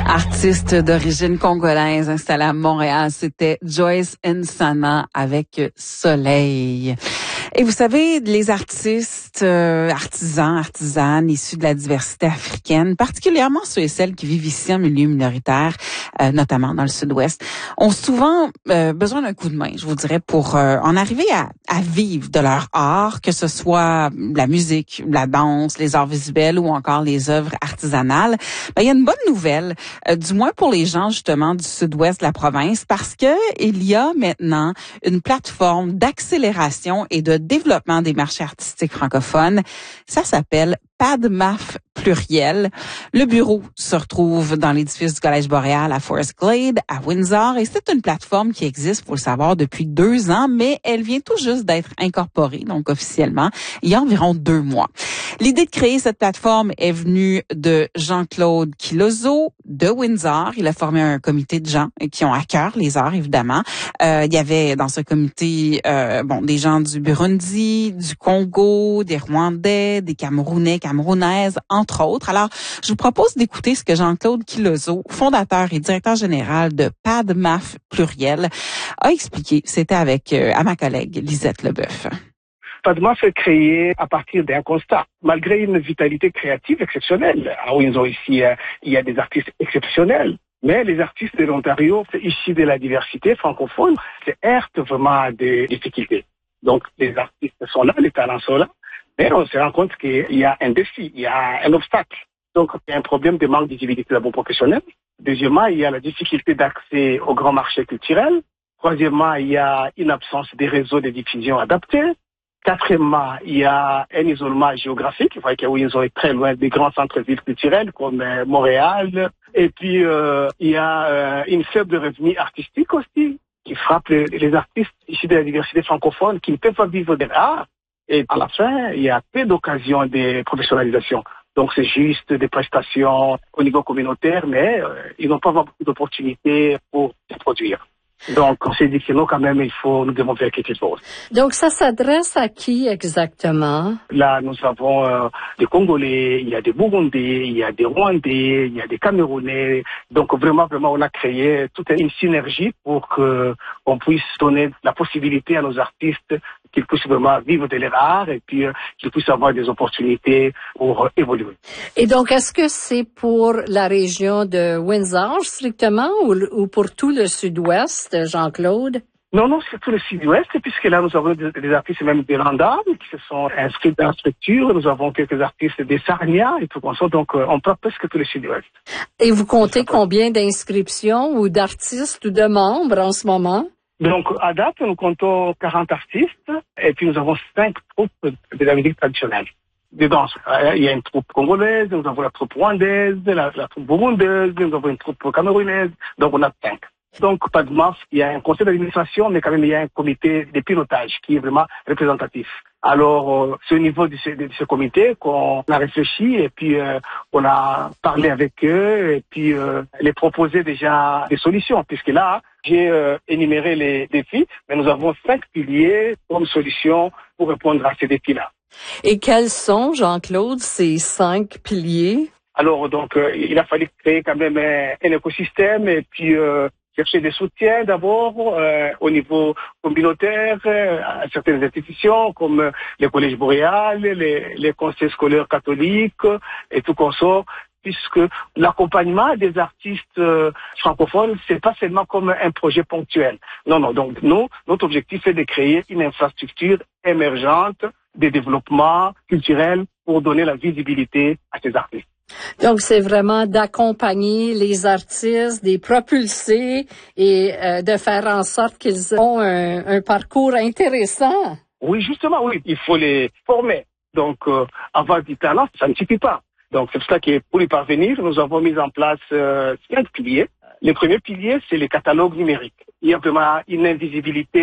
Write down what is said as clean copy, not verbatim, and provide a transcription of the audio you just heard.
Artiste d'origine congolaise installée à Montréal, c'était Joyce Nsana avec Soleil. Et vous savez, les artistes, artisanes issus de la diversité africaine, particulièrement ceux et celles qui vivent ici en milieu minoritaire, notamment dans le sud-ouest, ont souvent besoin d'un coup de main, je vous dirais, pour en arriver à vivre de leur art, que ce soit la musique, la danse, les arts visuels ou encore les œuvres artisanales. Ben, il y a une bonne nouvelle, du moins pour les gens justement du sud-ouest de la province, parce que il y a maintenant une plateforme d'accélération et de développement des marchés artistiques francophones. Ça s'appelle PADMAF pluriel. Le bureau se retrouve dans l'édifice du Collège Boréal à Forest Glade, à Windsor, et c'est une plateforme qui existe, faut le savoir, depuis 2 ans, mais elle vient tout juste d'être incorporée, donc officiellement, il y a environ 2 mois. L'idée de créer cette plateforme est venue de Jean-Claude Kilozo de Windsor. Il a formé un comité de gens qui ont à cœur les arts, évidemment. Il y avait dans ce comité des gens du Burundi, du Congo, des Rwandais, des Camerounais, Camerounaises, entre autres. Alors, je vous propose d'écouter ce que Jean-Claude Kilozo, fondateur et directeur général de PADMAF pluriel, a expliqué. C'était avec à ma collègue Lisette Leboeuf. PADMAF est créé à partir d'un constat. Malgré une vitalité créative exceptionnelle, à Windsor ici, il y a des artistes exceptionnels. Mais les artistes de l'Ontario, issus de la diversité francophone, se heurtent vraiment à des difficultés. Donc, les artistes sont là, les talents sont là, mais on se rend compte qu'il y a un défi, il y a un obstacle. Donc, il y a un problème de manque de visibilité d'abord professionnelle. Deuxièmement, il y a la difficulté d'accès au grand marché culturel. Troisièmement, il y a une absence des réseaux de diffusion adaptés. Quatrièmement, il y a un isolement géographique. Vous voyez que Windsor est très loin des grands centres-villes culturels comme Montréal. Et puis, il y a une faible revenu artistique aussi qui frappe les artistes issus de la diversité francophone qui ne peuvent pas vivre de l'art. Et à la fin, il y a peu d'occasions de professionnalisation. Donc, c'est juste des prestations au niveau communautaire, mais ils n'ont pas beaucoup d'opportunités pour se produire. Donc, on s'est dit que non, quand même, nous devons faire quelque chose. Donc, ça s'adresse à qui exactement? Là, nous avons des Congolais, il y a des Burundais, il y a des Rwandais, il y a des Camerounais. Donc, vraiment, on a créé toute une synergie pour qu'on puisse donner la possibilité à nos artistes qu'ils puissent vraiment vivre de leur art et puis qu'ils puissent avoir des opportunités pour évoluer. Et donc, est-ce que c'est pour la région de Windsor strictement ou pour tout le sud-ouest, Jean-Claude? Non, c'est tout le sud-ouest, puisque là, nous avons des artistes même des Randam qui se sont inscrits dans la structure. Nous avons quelques artistes des Sarnia et tout comme ça. Donc, on parle presque tout le sud-ouest. Et vous comptez combien d'inscriptions ou d'artistes ou de membres en ce moment? Donc, à date, nous comptons 40 artistes et puis nous avons 5 troupes de la musique traditionnelle. De danse. Il y a une troupe congolaise, nous avons la troupe rwandaise, la troupe burundaise, nous avons une troupe camerounaise. Donc, on a 5. Donc, PADMAF, il y a un conseil d'administration, mais quand même, il y a un comité de pilotage qui est vraiment représentatif. Alors, c'est au niveau de ce comité qu'on a réfléchi et puis on a parlé avec eux et puis les proposé déjà des solutions. Puisque là, j'ai énuméré les défis, mais nous avons 5 piliers comme solution pour répondre à ces défis-là. Et quels sont, Jean-Claude, ces 5 piliers? Alors, donc, il a fallu créer quand même un écosystème et puis chercher des soutiens d'abord au niveau communautaire à certaines institutions comme les collèges boréales, les conseils scolaires catholiques et tout comme ça, puisque l'accompagnement des artistes francophones, c'est pas seulement comme un projet ponctuel. Non. Donc, notre objectif est de créer une infrastructure émergente de développement culturel pour donner la visibilité à ces artistes. Donc, c'est vraiment d'accompagner les artistes, de les propulser et de faire en sorte qu'ils ont un parcours intéressant. Oui, justement, oui. Il faut les former. Donc, avoir du talent, ça ne suffit pas. Donc, c'est pour ça que pour y parvenir, nous avons mis en place 5 piliers. Le premier pilier, c'est les catalogues numériques. Il y a vraiment une invisibilité